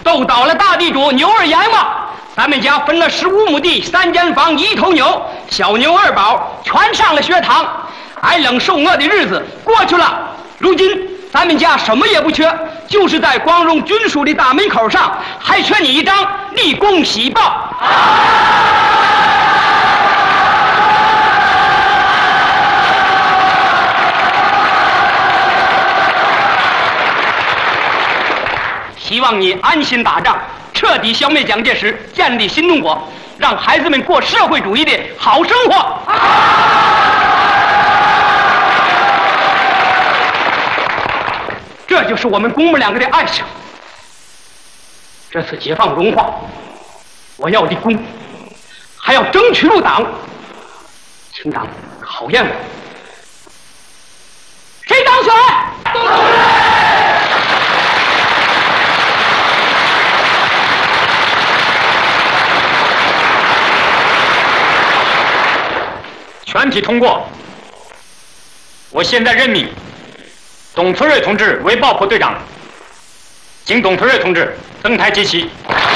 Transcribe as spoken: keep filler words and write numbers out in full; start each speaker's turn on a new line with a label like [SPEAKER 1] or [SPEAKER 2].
[SPEAKER 1] 斗倒了大地主牛二阎王。咱们家分了十五亩地，三间房，一头牛，小牛二宝全上了学堂。挨冷受饿的日子过去了，如今咱们家什么也不缺，就是在光荣军属的大门口上还缺你一张立功喜报。希望你安心打仗，彻底消灭蒋介石，建立新中国，让孩子们过社会主义的好生活。这就是我们公母两个的爱情。这次解放荣华，我要立功，还要争取入党，请党考验我。谁当选？董主任。
[SPEAKER 2] 全体通过。我现在任命董存瑞同志为爆破队长，请董存瑞同志登台接旗。